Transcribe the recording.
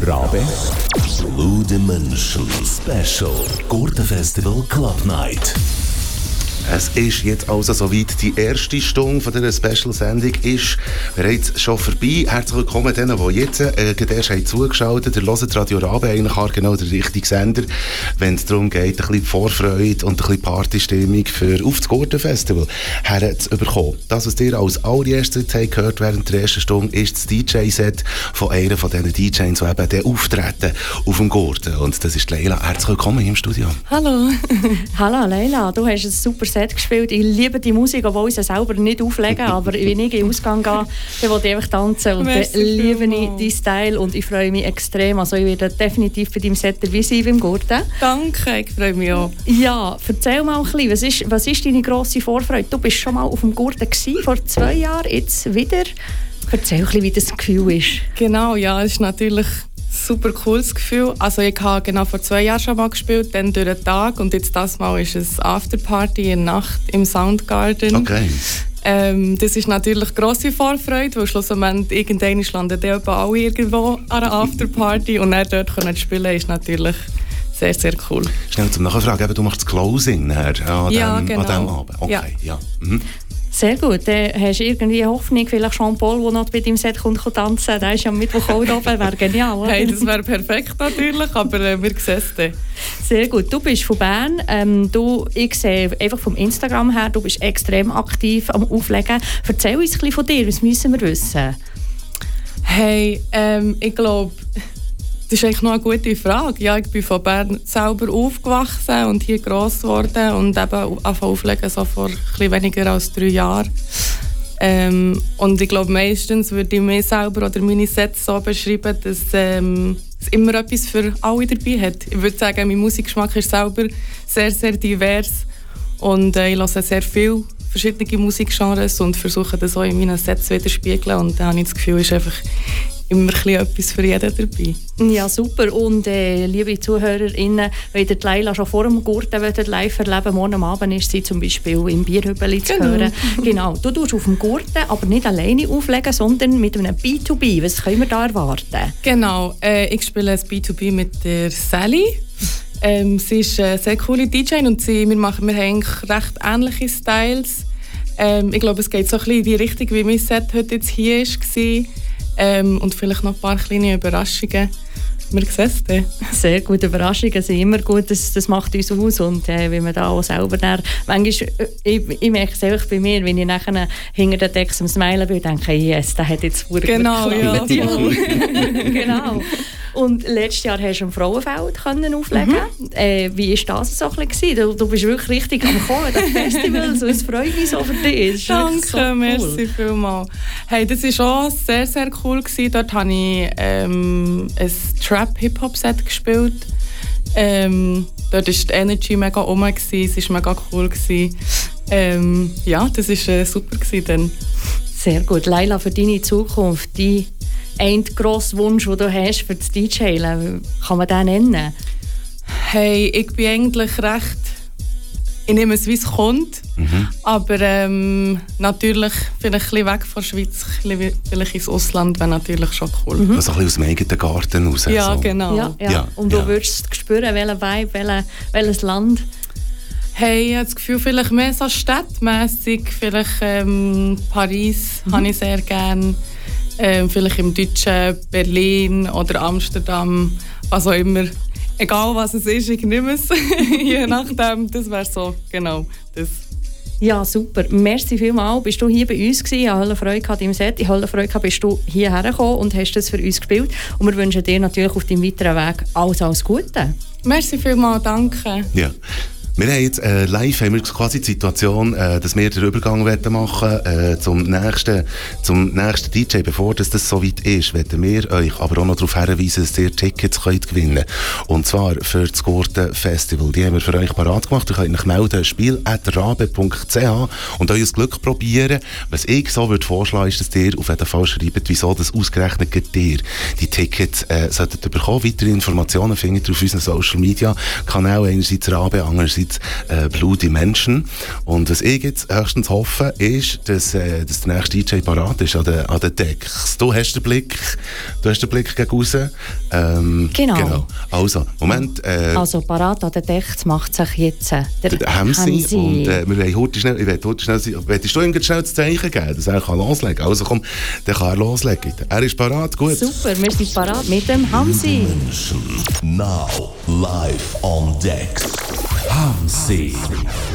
Rabe Blue Dimension Special Gurtenfestival Club Night. Es ist jetzt also soweit. Die erste Stunde von dieser Special-Sendung ist bereits schon vorbei. Herzlich willkommen denen, die jetzt erst zugeschaltet haben. Ihr hört Radio Rabe, eigentlich genau der richtige Sender, wenn es darum geht, ein bisschen Vorfreude und ein bisschen Partystimmung für auf das Gurtenfestival herzubekommen. Das, was ihr als allererstes gehört während der ersten Stunde, ist das DJ-Set von einer von diesen DJs, die eben auftreten auf dem Gurten. Und das ist Leila. Herzlich willkommen hier im Studio. Hallo. Hallo Leila, du hast ein super Set gespielt. Ich liebe die Musik, obwohl ich sie selber nicht auflegen, aber wenn ich in den Ausgang gehe, dann will ich einfach tanzen und dann liebe ich deinen Style und ich freue mich extrem. Also ich werde definitiv bei deinem Set dabei sein beim Gurten. Danke, ich freue mich auch. Ja, erzähl mal ein bisschen, was ist deine grosse Vorfreude? Du bist schon mal auf dem Gurten gewesen, vor 2 Jahren, jetzt wieder. Erzähl ein bisschen, wie das Gefühl ist. Genau, ja, es ist natürlich super cooles Gefühl. Also ich habe genau vor 2 Jahren schon mal gespielt, dann durch den Tag und jetzt das Mal ist es Afterparty in der Nacht im Soundgarden. Okay. Das ist natürlich grosse Vorfreude, weil schlussendlich irgendwann landen die alle irgendwo an einer Afterparty und dann dort können spielen ist natürlich sehr, sehr cool. Schnell zum Nachfragen, du machst das Closing an diesem Abend. Okay, ja. Mhm. Sehr gut. Dann hast du irgendwie Hoffnung, vielleicht Jean-Paul, der noch bei deinem Set kommt tanzen. Der ist ja am Mittwoch auch da oben. Wäre genial, oder? Hey, das wäre perfekt natürlich, aber wir sehen es dann. Sehr gut. Du bist von Bern. Ich sehe einfach vom Instagram her, du bist extrem aktiv am Auflegen. Erzähl uns ein bisschen von dir. Was müssen wir wissen? Hey, ich glaube, das ist eigentlich noch eine gute Frage. Ja, ich bin von Bern selber aufgewachsen und hier gross geworden und eben angefangen auflegen so vor ein bisschen weniger als 3 Jahren. Und ich glaube, meistens würde ich mich selber oder meine Sets so beschreiben, dass es immer etwas für alle dabei hat. Ich würde sagen, mein Musikgeschmack ist selber sehr, sehr divers und ich höre sehr viele verschiedene Musikgenres und versuche das auch in meinen Sets zu widerspiegeln und da habe ich das Gefühl, ist einfach immer etwas für jeden dabei. Ja, super. Und liebe ZuhörerInnen, wenn ihr Leila schon vor dem Gurten live erleben, morgen Abend ist sie zum Beispiel im Bierhübeli zu hören. Genau. Du tust auf dem Gurten, aber nicht alleine auflegen, sondern mit einem B2B. Was können wir da erwarten? Genau. Ich spiele ein B2B mit der Sally. Sie ist eine sehr coole DJ und wir haben eigentlich recht ähnliche Styles. Ich glaube, es geht so ein bisschen in die Richtung, wie mein Set heute jetzt hier war. Und vielleicht noch ein paar kleine Überraschungen. Wir sehen es dann. Sehr gute Überraschungen sind immer gut, das macht uns aus. Und wenn man da auch selber manchmal, ich merke es einfach bei mir, wenn ich nachher hinter den Text am Smilen bin, denke ich, yes, der hat jetzt verdammt genau, geklappt. Ja. Genau. Und letztes Jahr hast du im Frauenfeld auflegen. Wie war das so ein bisschen? Du bist wirklich richtig am Kommen, das Festival. So, es freut mich so für dich. Danke, so cool. Merci vielmals. Hey, das war auch sehr, sehr cool gewesen. Dort habe ich ein Trap-Hip-Hop-Set gespielt. Dort war die Energy mega rum, es war mega cool. Ja, das war super dann. Sehr gut. Leila, für deine Zukunft, ein grosser Wunsch, den du hast für das DJ, kann man den nennen? Hey, ich bin eigentlich recht... Ich nehme es, wie es kommt. Aber natürlich vielleicht ein bisschen weg von der Schweiz, vielleicht ins Ausland wäre natürlich schon cool. Also ein bisschen aus dem eigenen Garten raus. Ja, so. genau. Ja. Und du würdest spüren, welchen Vibe, welches Land? Hey, ich habe das Gefühl, vielleicht mehr so stadtmässig. Vielleicht Paris habe ich sehr gerne. Vielleicht im deutschen Berlin oder Amsterdam, was auch immer. Egal was es ist, ich nehme es. Je nachdem, das wäre so, genau das. Ja, super. Merci vielmals. Bist du hier bei uns gewesen? Ich hatte Freude an deinem Set. Ich hatte Freude, bist du hierher gekommen und hast das für uns gespielt. Und wir wünschen dir natürlich auf deinem weiteren Weg alles Gute. Merci vielmals, danke. Ja. Wir haben jetzt live haben wir quasi die Situation, dass wir den Übergang machen zum nächsten DJ. Bevor das so weit ist, werden wir euch aber auch noch darauf hinweisen, dass ihr Tickets könnt gewinnen könnt. Und zwar für das Gurtenfestival. Die haben wir für euch parat gemacht. Ihr könnt euch melden, spiel@rabe.ch und euer Glück probieren. Was ich so würde vorschlagen, ist, dass ihr auf jeden Fall schreibt, wieso das ausgerechnet ihr die Tickets solltet bekommen. Weitere Informationen findet ihr auf unseren Social Media Kanälen, einerseits Rabe, andererseits Website Blue Dimension. Und was ich jetzt höchstens hoffe, ist, dass der nächste DJ parat ist an den Decks. Du hast den Blick gegen raus. Genau. Also, Moment. Also parat an den Decks macht sich jetzt der Hamsi. Und wir wollen heute schnell, willst du ihm schnell das Zeichen geben, dass er loslegen kann? Also komm, der kann loslegen. Er ist parat, gut. Super, wir sind parat mit dem Hamsi. Now live on Decks. Hamsi.